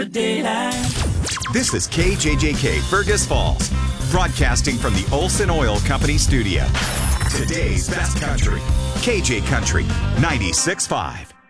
This is KJJK Fergus Falls, broadcasting from the Olson Oil Company studio. Today's best country, KJ Country 96.5.